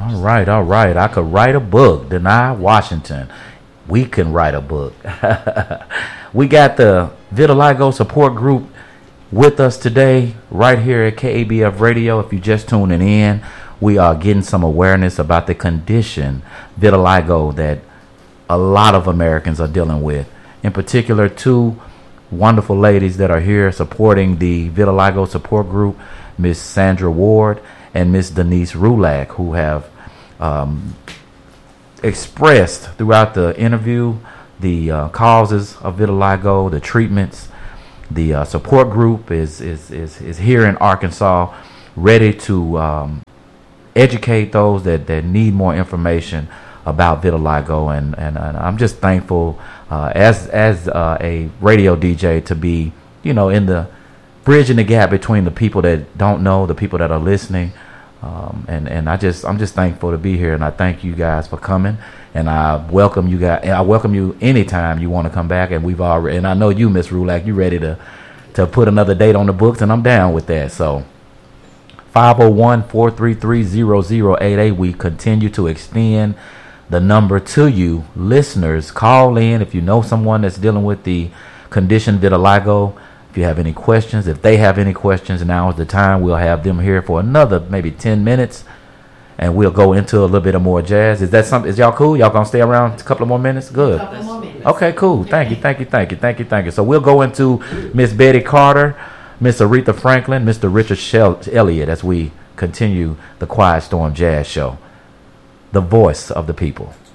All right, all right. I could write a book. Denai Washington. We can write a book. We got the Vitiligo support group with us today, right here at KABF Radio. If you're just tuning in, we are getting some awareness about the condition, vitiligo, that a lot of Americans are dealing with. In particular, two wonderful ladies that are here supporting the vitiligo support group, Miss Sandra Ward and Miss Denise Rulak, who have expressed throughout the interview the causes of vitiligo, the treatments. The support group is here in Arkansas, ready to educate those that need more information about vitiligo, and I'm just thankful as a radio DJ to be, in the bridging the gap between the people that don't know, the people that are listening, and I'm just thankful to be here, and I thank you guys for coming, and I welcome you guys. I welcome you anytime you want to come back, and and I know you, Miss Rulak, you ready to put another date on the books, and I'm down with that. So 501-433-0088. We continue to extend the number to you listeners. Call in if you know someone that's dealing with the condition vitiligo. If you have any questions, if they have any questions, now is the time. We'll have them here for another maybe 10 minutes, and we'll go into a little bit of more jazz. Is that something? Is y'all cool? Y'all gonna stay around a couple of more minutes? Good. A couple more minutes. Okay, cool. Thank you. So we'll go into Miss Betty Carter, Miss Aretha Franklin, Mr. Richard Elliott as we continue the Quiet Storm Jazz Show. The voice of the people.